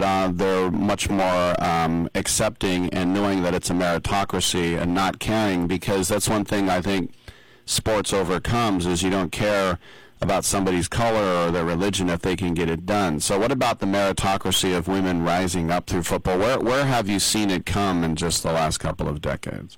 that they're much more accepting and knowing that it's a meritocracy and not caring, because that's one thing I think sports overcomes is you don't care about somebody's color or their religion if they can get it done. So what about the meritocracy of women rising up through football? Where have you seen it come in just the last couple of decades?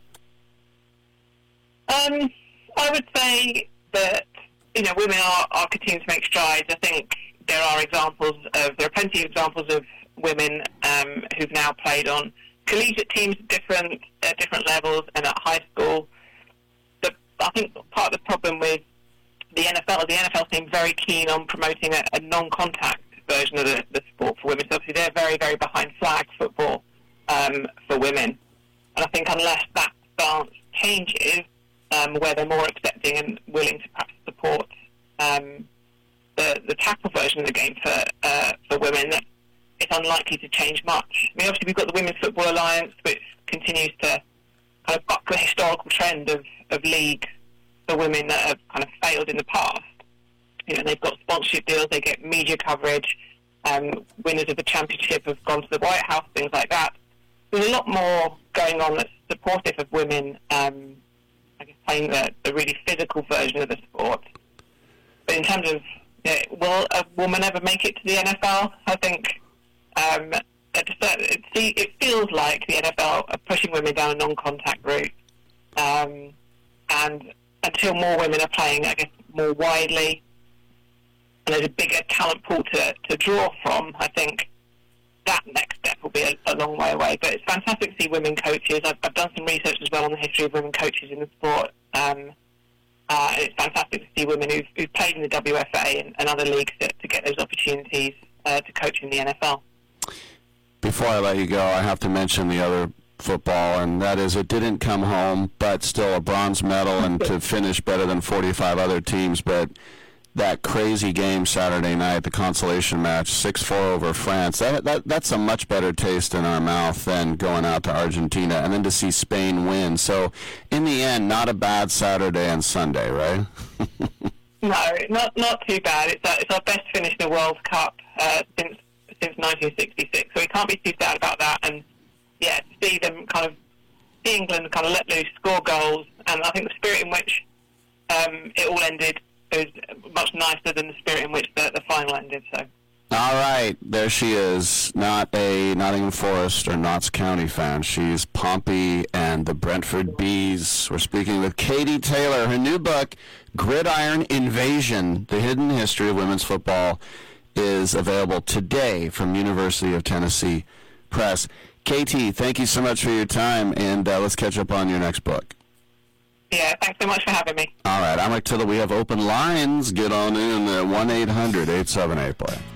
I would say that, women are continuing to make strides. I think there are plenty of examples of women who've now played on collegiate teams at different levels and at high school. I think part of the problem with the NFL seems very keen on promoting a non-contact version of the sport for women. So obviously they're very, very behind flag football for women. And I think unless that stance changes, where they're more accepting and willing to perhaps support the tackle version of the game for women, it's unlikely to change much. I mean, obviously we've got the Women's Football Alliance, which continues to kind of buck the historical trend of leagues for women that have kind of failed in the past. They've got sponsorship deals, they get media coverage, winners of the championship have gone to the White House, things like that. There's a lot more going on that's supportive of women, playing the really physical version of the sport. But in terms of, will a woman ever make it to the NFL? I think it feels like the NFL are pushing women down a non-contact route. And until more women are playing, I guess, more widely, and there's a bigger talent pool to draw from, I think that next step will be a long way away. But it's fantastic to see women coaches. I've done some research as well on the history of women coaches in the sport. And it's fantastic to see women who've played in the WFA and other leagues to get those opportunities to coach in the NFL. Before I let you go, I have to mention the other football, and that is it didn't come home, but still a bronze medal and to finish better than 45 other teams. But that crazy game Saturday night, the consolation match, 6-4 over France, that's a much better taste in our mouth than going out to Argentina and then to see Spain win. So in the end, not a bad Saturday and Sunday, right? No, not too bad. It's our best finish in the World Cup since 1966, so we can't be too sad about that. And yeah, to see them see England kind of let loose, score goals, and I think the spirit in which it all ended was much nicer than the spirit in which the final ended. So. All right, there she is, not a Nottingham Forest or Notts County fan. She's Pompey and the Brentford Bees. We're speaking with Katie Taylor. Her new book, Gridiron Invasion, The Hidden History of Women's Football, is available today from University of Tennessee Press. KT, thank you so much for your time, and let's catch up on your next book. Yeah, thanks so much for having me. All right, I'm Rick Tiller. We have open lines. Get on in, 1-800-878-PLAY.